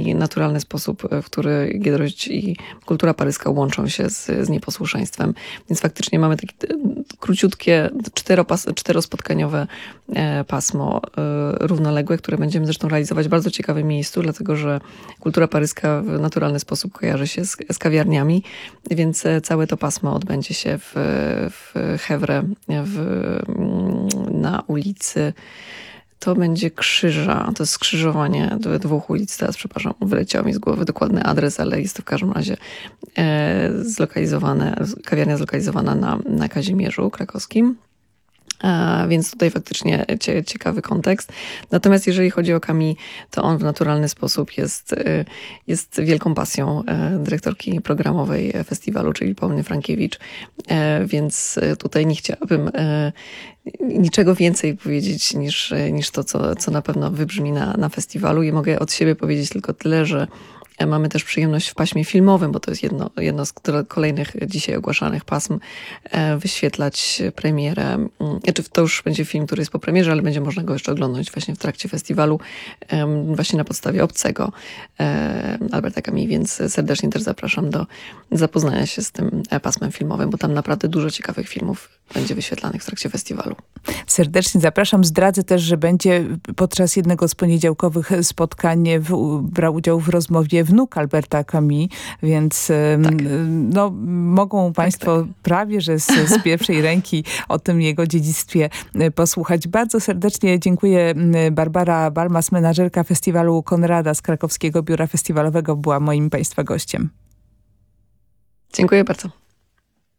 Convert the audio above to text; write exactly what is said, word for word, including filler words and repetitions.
taki naturalny sposób, w który Giedroyć i kultura paryska łączą się z, z nieposłuszeństwem. Więc faktycznie mamy takie króciutkie, czteropas, czterospotkaniowe pasmo równoległe, które będziemy zresztą realizować w bardzo ciekawym miejscu, dlatego że kultura paryska w naturalny sposób kojarzy się z, z kawiarniami, więc całe to pasmo odbędzie się w, w Hevre, w, na ulicy. To będzie Krzyża, to jest skrzyżowanie dwóch ulic, teraz przepraszam, wyleciał mi z głowy dokładny adres, ale jest to w każdym razie e, zlokalizowane, kawiarnia zlokalizowana na, na Kazimierzu Krakowskim. A więc tutaj faktycznie cie, ciekawy kontekst. Natomiast jeżeli chodzi o Camille, to on w naturalny sposób jest, jest wielką pasją dyrektorki programowej festiwalu, czyli Pauliny Frankiewicz. Więc tutaj nie chciałabym niczego więcej powiedzieć niż, niż to, co, co na pewno wybrzmi na, na festiwalu. I mogę od siebie powiedzieć tylko tyle, że mamy też przyjemność w paśmie filmowym, bo to jest jedno, jedno z kolejnych dzisiaj ogłaszanych pasm, wyświetlać premierę. Znaczy to już będzie film, który jest po premierze, ale będzie można go jeszcze oglądać właśnie w trakcie festiwalu, właśnie na podstawie Obcego Alberta Camus, więc serdecznie też zapraszam do zapoznania się z tym pasmem filmowym, bo tam naprawdę dużo ciekawych filmów będzie wyświetlanych w trakcie festiwalu. Serdecznie zapraszam. Zdradzę też, że będzie podczas jednego z poniedziałkowych spotkań w, brał udział w rozmowie wnuk Alberta Camus, więc tak. no, mogą państwo tak, tak. prawie że z, z pierwszej ręki o tym jego dziedzictwie posłuchać. Bardzo serdecznie dziękuję. Barbara Balmas, menażerka festiwalu Konrada z Krakowskiego Biura Festiwalowego, była moim państwa gościem. Dziękuję bardzo.